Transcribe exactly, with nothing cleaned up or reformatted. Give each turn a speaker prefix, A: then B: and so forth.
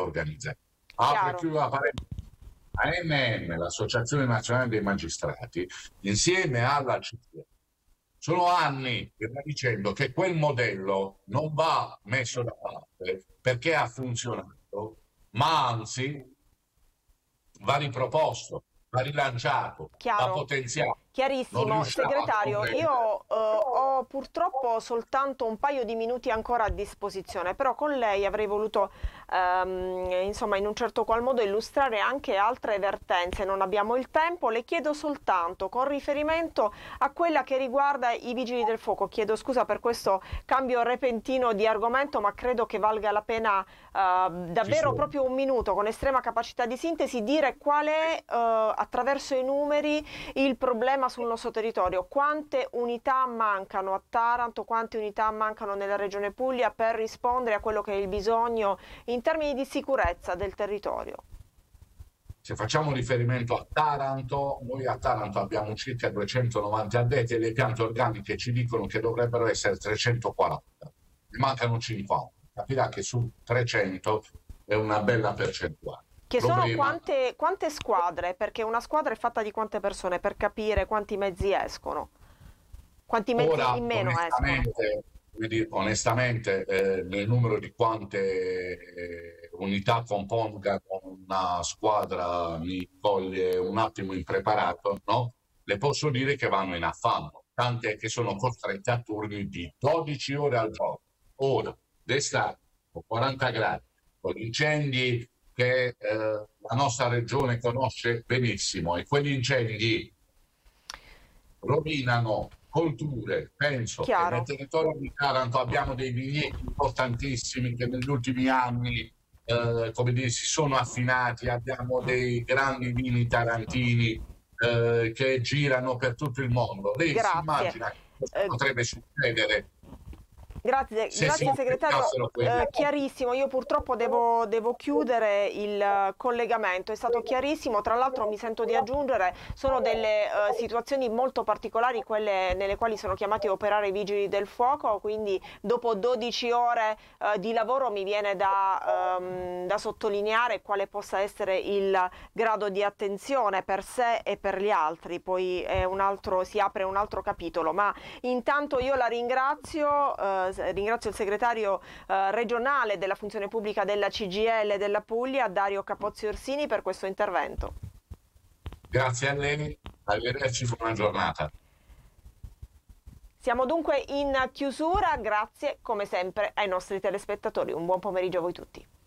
A: organizzati. Apro e chiudo la parentesi. A N M, l'Associazione Nazionale dei Magistrati, insieme alla C G I L, sono anni che va dicendo che quel modello non va messo da parte perché ha funzionato, ma anzi va riproposto, va rilanciato, va
B: Chiaro.
A: potenziato.
B: Chiarissimo, segretario, io eh, ho purtroppo soltanto un paio di minuti ancora a disposizione, però con lei avrei voluto ehm, insomma in un certo qual modo illustrare anche altre vertenze. Non abbiamo il tempo, le chiedo soltanto con riferimento a quella che riguarda i vigili del fuoco. Chiedo scusa per questo cambio repentino di argomento, ma credo che valga la pena eh, davvero proprio un minuto con estrema capacità di sintesi dire qual è eh, attraverso i numeri il problema sul nostro territorio. Quante unità mancano a Taranto, quante unità mancano nella regione Puglia per rispondere a quello che è il bisogno in termini di sicurezza del territorio?
A: Se facciamo riferimento a Taranto, noi a Taranto abbiamo circa duecentonovanta addetti e le piante organiche ci dicono che dovrebbero essere trecentoquaranta. Ne mancano cinquanta. Capirà che su trecento è una bella percentuale.
B: Che
A: Problema...
B: sono quante, quante squadre? Perché una squadra è fatta di quante persone, per capire quanti mezzi escono, quanti mezzi
A: Ora,
B: in meno escono.
A: come dire, onestamente, eh, nel numero di quante eh, unità compongano una squadra mi coglie un attimo impreparato, no? Le posso dire che vanno in affanno, tante che sono costrette a turni di dodici ore al giorno. Ora, d'estate, con quaranta gradi, con incendi che eh, la nostra regione conosce benissimo e quegli incendi rovinano colture. Penso
B: Chiaro.
A: che nel territorio di Taranto abbiamo dei vigneti importantissimi che negli ultimi anni eh, come dire, si sono affinati, abbiamo dei grandi vini tarantini eh, che girano per tutto il mondo. Lei si
B: Grazie.
A: immagina che
B: Eh,
A: potrebbe succedere?
B: Grazie,
A: Se
B: grazie segretario, eh, chiarissimo. Io purtroppo devo, devo chiudere il collegamento, è stato chiarissimo. Tra l'altro mi sento di aggiungere, sono delle eh, situazioni molto particolari quelle nelle quali sono chiamati a operare i vigili del fuoco, quindi dopo dodici ore eh, di lavoro mi viene da, ehm, da sottolineare quale possa essere il grado di attenzione per sé e per gli altri, poi è un altro, si apre un altro capitolo, ma intanto io la ringrazio. Eh, Ringrazio il segretario eh, regionale della funzione pubblica della C G I L della Puglia, Dario Capozzi Orsini, per questo intervento.
A: Grazie a lei, arrivederci, buona giornata.
B: Siamo dunque in chiusura, grazie come sempre ai nostri telespettatori, un buon pomeriggio a voi tutti.